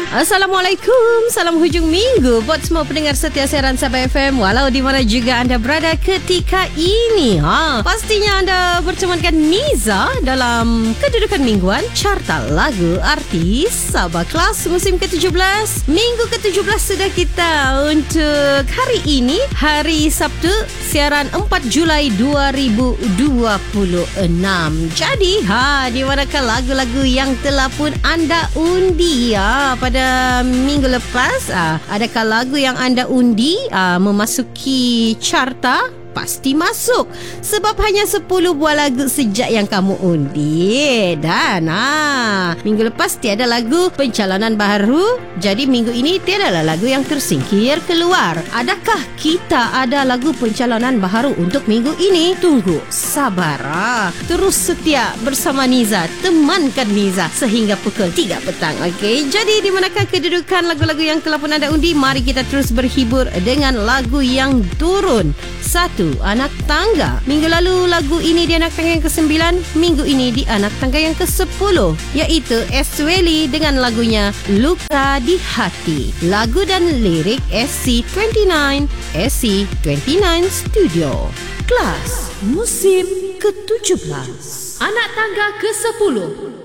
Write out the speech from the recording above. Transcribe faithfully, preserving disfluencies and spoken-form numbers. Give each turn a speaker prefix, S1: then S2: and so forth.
S1: Assalamualaikum, salam hujung minggu buat semua pendengar setia siaran Sabah F M walau di mana juga anda berada ketika ini. Ha, pastinya anda bertemankan Niza dalam kedudukan mingguan carta lagu artis Sabah Kelas musim ke tujuh belas. Minggu ke tujuh belas sudah kita untuk hari ini, hari Sabtu, siaran empat Julai dua ribu dua puluh enam. Jadi, ha, di manakah lagu-lagu yang telah pun anda undi ya pada minggu lepas? Ah, adakah lagu yang anda undi ah, memasuki carta? Pasti masuk sebab hanya sepuluh buah lagu sejak yang kamu undi. Dan ah, minggu lepas tiada lagu pencalonan baru, jadi minggu ini tiadalah lagu yang tersingkir keluar. Adakah kita ada lagu pencalonan baru untuk minggu ini? Tunggu, sabar. Ah, terus setia bersama Niza, temankan Niza sehingga pukul tiga petang. Okey, jadi di manakah kedudukan lagu-lagu yang telah pun anda undi? Mari kita terus berhibur dengan lagu yang turun. Satu, Anak Tangga. Minggu lalu lagu ini di anak tangga yang kesembilan, minggu ini di anak tangga yang kesepuluh, iaitu Esweli dengan lagunya Luka di Hati. Lagu dan lirik S C dua puluh sembilan, S C dua puluh sembilan Studio. Kelas musim ke tujuh belas.
S2: Anak tangga kesepuluh.